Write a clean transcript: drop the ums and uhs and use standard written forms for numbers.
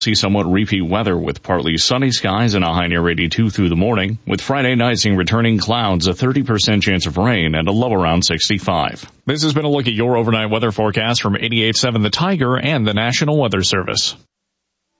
See somewhat repeat weather with partly sunny skies and a high near 82 through the morning, with Friday night seeing returning clouds, a 30% chance of rain, and a low around 65. This has been a look at your overnight weather forecast from 88.7 The Tiger and the National Weather Service.